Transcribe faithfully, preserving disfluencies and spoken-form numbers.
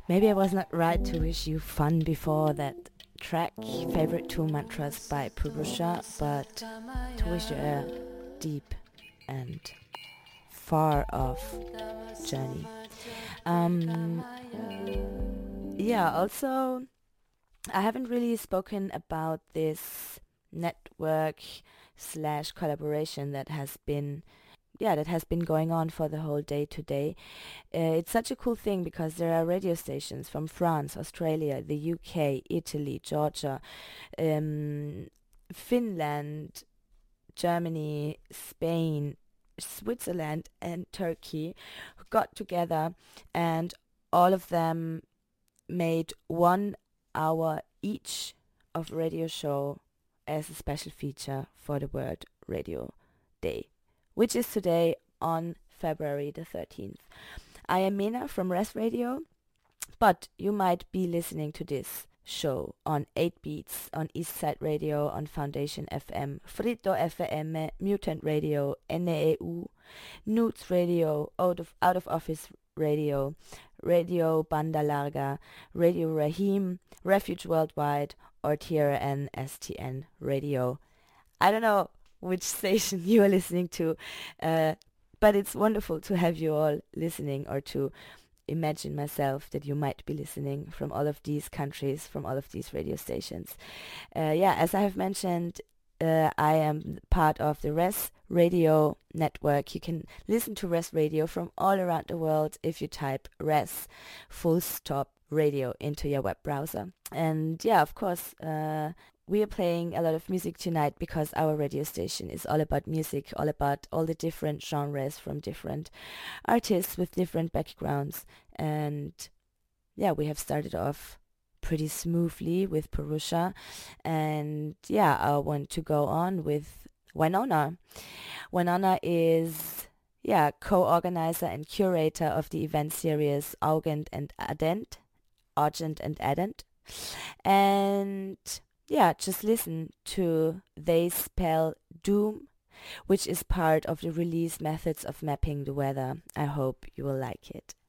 Maybe I was not right to wish you fun before that track, Favorite Two Mantras by Purusha, but to wish you a deep and far off journey. Um, yeah, also, I haven't really spoken about this network slash collaboration that has been yeah, that has been going on for the whole day today. Uh, it's such a cool thing because there are radio stations from France, Australia, the U K, Italy, Georgia, um, Finland, Germany, Spain, Switzerland, and Turkey who got together, and all of them made one hour each of radio show as a special feature for the World Radio Day, which is today on February the thirteenth. I am Mena from Res Radio, but you might be listening to this show on eight Beats, on Eastside Radio, on Foundation F M, Frito F M, Mutant Radio, N E U, Newts Radio, Out of, Out of Office Radio, Radio Banda Larga, Radio Rahim, Refuge Worldwide, or T R N S T N Radio. I don't know which station you are listening to, uh, but it's wonderful to have you all listening, or to imagine myself that you might be listening from all of these countries, from all of these radio stations. Uh, yeah, as I have mentioned, uh, I am part of the Res Radio network. You can listen to Res Radio from all around the world if you type Res full stop radio into your web browser. And yeah, of course, uh, we are playing a lot of music tonight because our radio station is all about music, all about all the different genres from different artists with different backgrounds. And yeah, we have started off pretty smoothly with Purusha. And yeah, I want to go on with Winona. Winona is yeah co-organizer and curator of the event series Augend and Adent, Argent and Adent. And yeah, just listen to They Spell Doom, which is part of the release methods of mapping the weather. I hope you will like it.